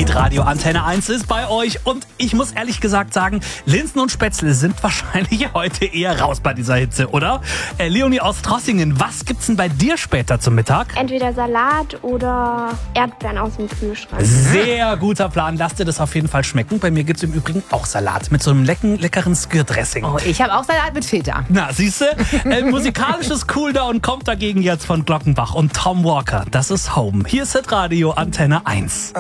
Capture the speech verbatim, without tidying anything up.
Hitradio Antenne eins ist bei euch und ich muss ehrlich gesagt sagen, Linsen und Spätzle sind wahrscheinlich heute eher raus bei dieser Hitze, oder? Äh, Leonie aus Trossingen, was gibt's denn bei dir später zum Mittag? Entweder Salat oder Erdbeeren aus dem Kühlschrank. Sehr guter Plan, lass dir das auf jeden Fall schmecken. Bei mir gibt's im Übrigen auch Salat mit so einem lecken, leckeren Skir-Dressing. Oh, ich habe auch Salat mit Feta. Na, siehste, äh, musikalisches Cooldown kommt dagegen jetzt von Glockenbach und Tom Walker. Das ist Home. Hier ist Hitradio Antenne eins.